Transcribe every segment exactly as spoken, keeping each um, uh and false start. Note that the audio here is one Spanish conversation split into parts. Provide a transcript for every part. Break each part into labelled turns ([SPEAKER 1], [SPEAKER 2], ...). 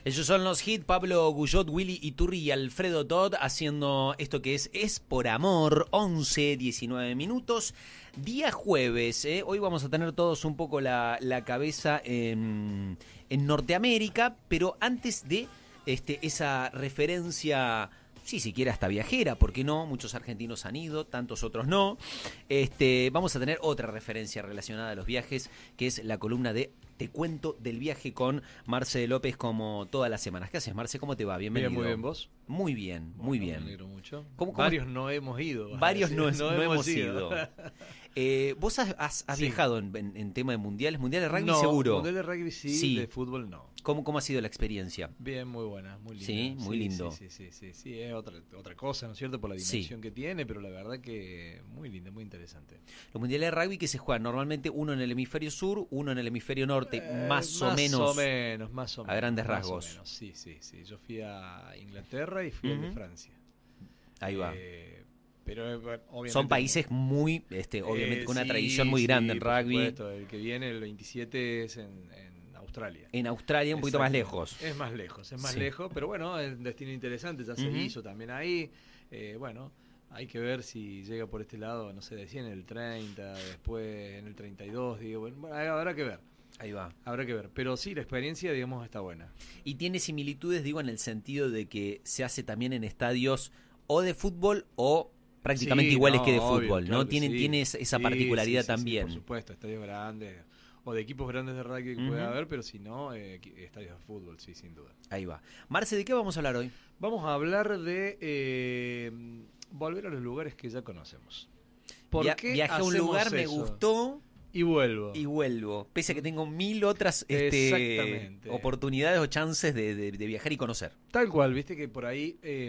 [SPEAKER 1] Ellos son los hits, Pablo Guyot, Willy Iturri y Alfredo Todd haciendo esto que es Es por Amor, once, diecinueve minutos, día jueves. ¿eh? Hoy vamos a tener todos un poco la, la cabeza en, en Norteamérica, pero antes de este, esa referencia... Sí, siquiera hasta viajera, ¿por qué no? Muchos argentinos han ido, tantos otros no. Este, vamos a tener otra referencia relacionada a los viajes, que es la columna de Te Cuento del Viaje con Marce López, como todas las semanas. ¿Qué haces, Marce? ¿Cómo te va? Bienvenido.
[SPEAKER 2] Bien, muy bien, ¿vos?
[SPEAKER 1] Muy bien, muy
[SPEAKER 2] bueno,
[SPEAKER 1] bien.
[SPEAKER 2] Me alegro mucho.
[SPEAKER 1] ¿Cómo, cómo?
[SPEAKER 2] Varios no hemos ido.
[SPEAKER 1] Varios no,
[SPEAKER 2] no,
[SPEAKER 1] no hemos
[SPEAKER 2] ido.
[SPEAKER 1] ido. Eh, ¿Vos has, has, has
[SPEAKER 2] sí.
[SPEAKER 1] viajado en, en, en tema de mundiales? ¿Mundial de rugby
[SPEAKER 2] no,
[SPEAKER 1] seguro?
[SPEAKER 2] Mundial de rugby sí,
[SPEAKER 1] sí,
[SPEAKER 2] de fútbol no.
[SPEAKER 1] ¿Cómo, ¿Cómo ha sido la experiencia?
[SPEAKER 2] Bien, muy buena, muy linda.
[SPEAKER 1] Sí, muy
[SPEAKER 2] sí,
[SPEAKER 1] lindo.
[SPEAKER 2] Sí, sí, sí, sí, sí, es otra, otra cosa, ¿no es cierto? Por la dimensión sí. que tiene, pero la verdad que muy linda, muy interesante.
[SPEAKER 1] Los mundiales de rugby que se juegan normalmente uno en el hemisferio sur, uno en el hemisferio norte,
[SPEAKER 2] eh,
[SPEAKER 1] más,
[SPEAKER 2] más
[SPEAKER 1] o menos.
[SPEAKER 2] Más o menos, más o menos.
[SPEAKER 1] A grandes
[SPEAKER 2] más
[SPEAKER 1] rasgos.
[SPEAKER 2] O menos. Sí, sí, sí. Yo fui a Inglaterra y fui uh-huh. al de Francia.
[SPEAKER 1] Ahí va.
[SPEAKER 2] Eh, Pero bueno, obviamente,
[SPEAKER 1] son países muy, este, obviamente,
[SPEAKER 2] eh,
[SPEAKER 1] con una
[SPEAKER 2] sí,
[SPEAKER 1] tradición muy
[SPEAKER 2] sí,
[SPEAKER 1] grande en
[SPEAKER 2] por
[SPEAKER 1] rugby.
[SPEAKER 2] Supuesto, el que viene el veintisiete es en, en Australia.
[SPEAKER 1] En Australia, un poquito más lejos.
[SPEAKER 2] Es más lejos, es más
[SPEAKER 1] sí.
[SPEAKER 2] lejos, pero bueno, es un destino interesante, ya se uh-huh. hizo también ahí. Eh, bueno, hay que ver si llega por este lado, no sé, decía en el treinta, después en el treinta y dos, digo, bueno, habrá que ver.
[SPEAKER 1] Ahí va.
[SPEAKER 2] Habrá que ver, pero sí, la experiencia, digamos, está buena.
[SPEAKER 1] Y tiene similitudes, digo, en el sentido de que se hace también en estadios o de fútbol o prácticamente
[SPEAKER 2] sí,
[SPEAKER 1] iguales
[SPEAKER 2] no,
[SPEAKER 1] que de
[SPEAKER 2] obvio,
[SPEAKER 1] fútbol,
[SPEAKER 2] claro
[SPEAKER 1] ¿no? Tiene,
[SPEAKER 2] sí.
[SPEAKER 1] tiene esa
[SPEAKER 2] sí,
[SPEAKER 1] particularidad
[SPEAKER 2] sí, sí,
[SPEAKER 1] también.
[SPEAKER 2] Sí, por supuesto, estadios grandes o de equipos grandes de rugby que uh-huh. puede haber, pero si no, eh, estadios de fútbol, sí, sin duda.
[SPEAKER 1] Ahí va. Marce, ¿de qué vamos a hablar hoy?
[SPEAKER 2] Vamos a hablar de eh, volver a los lugares que ya conocemos. ¿Por
[SPEAKER 1] Via-
[SPEAKER 2] qué
[SPEAKER 1] viajé a un lugar,
[SPEAKER 2] eso?
[SPEAKER 1] me gustó...
[SPEAKER 2] Y vuelvo.
[SPEAKER 1] Y vuelvo. Pese a que tengo mil otras este, oportunidades o chances de, de, de viajar y conocer.
[SPEAKER 2] Tal cual, viste que por ahí eh,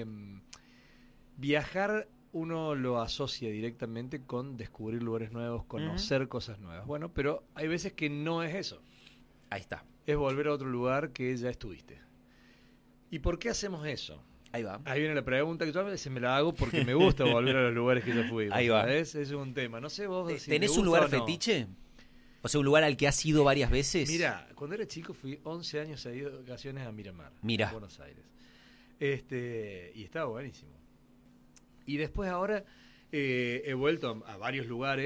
[SPEAKER 2] viajar uno lo asocia directamente con descubrir lugares nuevos, conocer uh-huh. cosas nuevas. Bueno, pero hay veces que no es eso.
[SPEAKER 1] Ahí está.
[SPEAKER 2] Es volver a otro lugar que ya estuviste. ¿Y por qué hacemos eso?
[SPEAKER 1] Ahí va.
[SPEAKER 2] Ahí viene la pregunta que yo a veces me la hago porque me gusta volver a los lugares que ya fui.
[SPEAKER 1] Ahí va.
[SPEAKER 2] Ese es un tema. No sé vos si
[SPEAKER 1] ¿Tenés
[SPEAKER 2] me gusta
[SPEAKER 1] un lugar
[SPEAKER 2] o no.
[SPEAKER 1] fetiche? O sea, un lugar al que has ido varias veces.
[SPEAKER 2] Mira, cuando era chico fui once años a ir de vacaciones a Miramar,
[SPEAKER 1] Mira.
[SPEAKER 2] en Buenos Aires. Este, y estaba buenísimo. Y después ahora eh, he vuelto a, a varios lugares.